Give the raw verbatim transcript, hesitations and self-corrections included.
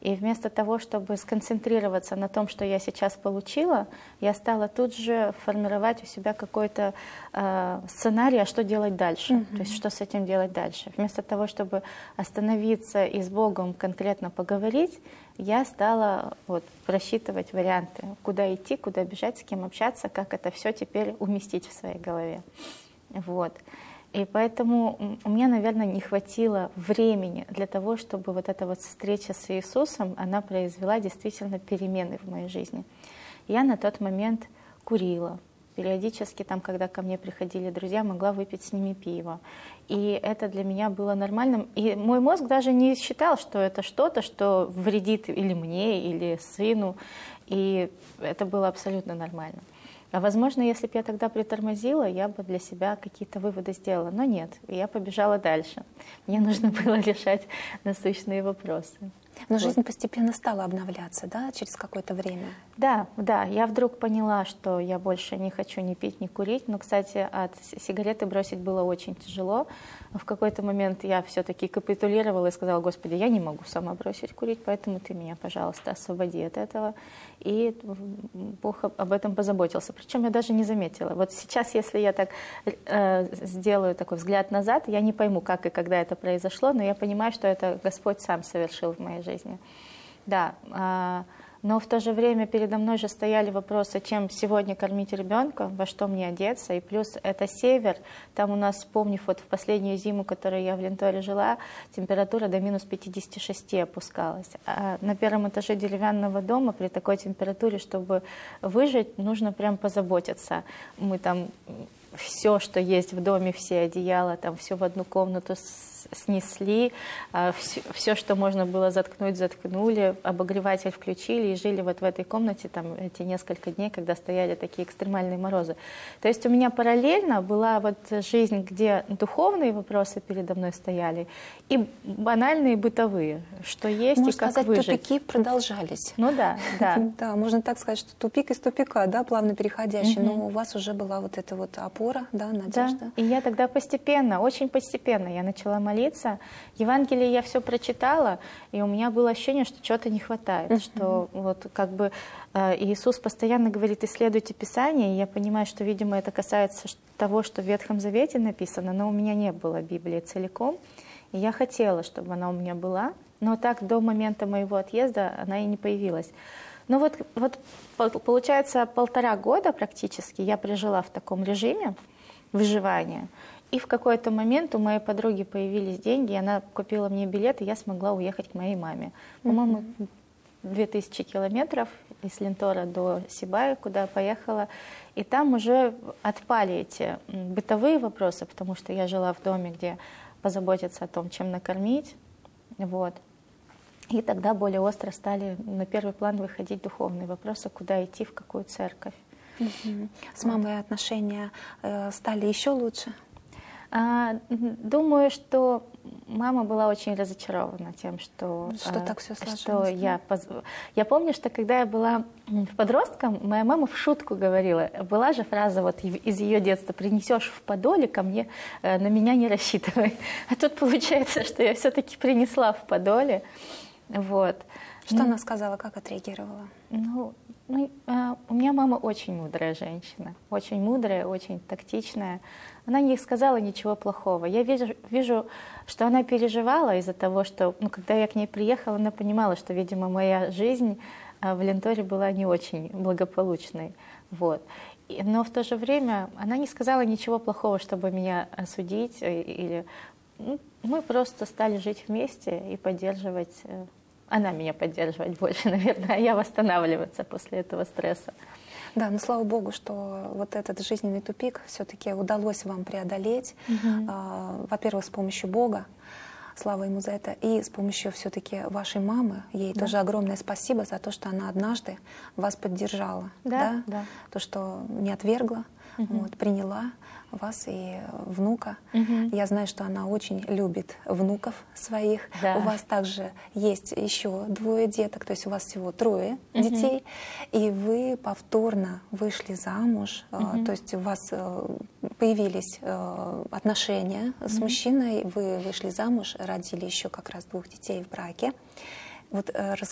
И вместо того, чтобы сконцентрироваться на том, что я сейчас получила, я стала тут же формировать у себя какой-то э, сценарий, а что делать дальше, mm-hmm. то есть что с этим делать дальше. Вместо того, чтобы остановиться и с Богом конкретно поговорить, я стала вот, просчитывать варианты, куда идти, куда бежать, с кем общаться, как это все теперь уместить в своей голове. Вот. И поэтому у меня, наверное, не хватило времени для того, чтобы вот эта вот встреча с Иисусом, она произвела действительно перемены в моей жизни. Я на тот момент курила. Периодически, там, когда ко мне приходили друзья, могла выпить с ними пиво. И это для меня было нормальным. И мой мозг даже не считал, что это что-то, что вредит или мне, или сыну. И это было абсолютно нормально. А возможно, если бы я тогда притормозила, я бы для себя какие-то выводы сделала. Но нет, я побежала дальше. Мне нужно было решать насущные вопросы. Но вот. Жизнь постепенно стала обновляться, да, через какое-то время? Да, да. Я вдруг поняла, что я больше не хочу ни пить, ни курить. Но, кстати, от сигареты бросить было очень тяжело. В какой-то момент я все-таки капитулировала и сказала: Господи, я не могу сама бросить курить, поэтому ты меня, пожалуйста, освободи от этого. И Бог об этом позаботился. Причем я даже не заметила. Вот сейчас, если я так э, сделаю такой взгляд назад, я не пойму, как и когда это произошло, но я понимаю, что это Господь сам совершил в моей жизни. Да, э, но в то же время передо мной же стояли вопросы, чем сегодня кормить ребенка, во что мне одеться. И плюс это север. Там у нас, помню, вот в последнюю зиму, которую я в Ленторе жила, температура до минус пятидесяти шести опускалась. А на первом этаже деревянного дома при такой температуре, чтобы выжить, нужно прям позаботиться. Мы там все, что есть в доме, все одеяла, там все в одну комнату снесли, все, все, что можно было заткнуть, заткнули, обогреватель включили и жили вот в этой комнате там эти несколько дней, когда стояли такие экстремальные морозы. То есть у меня параллельно была вот жизнь, где духовные вопросы передо мной стояли, и банальные бытовые, что есть можно и как сказать, выжить. Тупики продолжались. Ну да, да. Да, можно так сказать, что тупик из тупика, да, плавно переходящий, но у вас уже была вот эта вот опора, да, надежда. Да, и я тогда постепенно, очень постепенно я начала молиться. Евангелие я все прочитала, и у меня было ощущение, что чего-то не хватает, uh-huh. что вот как бы э, Иисус постоянно говорит: исследуйте Писание, и я понимаю, что, видимо, это касается того, что в Ветхом Завете написано, но у меня не было Библии целиком, и я хотела, чтобы она у меня была, но так до момента моего отъезда она и не появилась. Ну вот, вот получается, полтора года практически я прожила в таком режиме выживания. И в какой-то момент у моей подруги появились деньги, и она купила мне билет, и я смогла уехать к моей маме. По-моему, две тысячи километров из Лентора до Сибая, куда я поехала. И там уже отпали эти бытовые вопросы, потому что я жила в доме, где позаботиться о том, чем накормить. Вот. И тогда более остро стали на первый план выходить духовные вопросы, куда идти, в какую церковь. Угу. С мамой отношения э, стали еще лучше? А, думаю, что мама была очень разочарована тем, что, что так все сложилось. Что я, поз... я помню, что когда я была подростком, моя мама в шутку говорила, была же фраза вот из ее детства: принесешь в подоле ко мне, на меня не рассчитывай. А тут получается, что я все-таки принесла в подоле. Вот. Что ну, она сказала, как отреагировала? Ну, ну, э, у меня мама очень мудрая женщина, очень мудрая, очень тактичная. Она не сказала ничего плохого. Я вижу, вижу, что она переживала из-за того, что, ну, когда я к ней приехала, она понимала, что, видимо, моя жизнь э, в Ленторе была не очень благополучной. Вот. И, но в то же время она не сказала ничего плохого, чтобы меня осудить. Или, ну, мы просто стали жить вместе и поддерживать... Э, Она меня поддерживать больше, наверное, а я восстанавливаться после этого стресса. Да, но слава Богу, что вот этот жизненный тупик все-таки удалось вам преодолеть. Угу. А, во-первых, с помощью Бога, слава Ему за это, и с помощью все-таки вашей мамы. Ей да. тоже огромное спасибо за то, что она однажды вас поддержала. Да, да? да. То, что не отвергла, угу. вот, приняла вас и внука. Угу. Я знаю, что она очень любит внуков своих. Да. У вас также есть еще двое деток, то есть у вас всего трое угу. детей, и вы повторно вышли замуж, угу. то есть у вас появились отношения с угу. мужчиной, вы вышли замуж, родили еще как раз двух детей в браке. Вот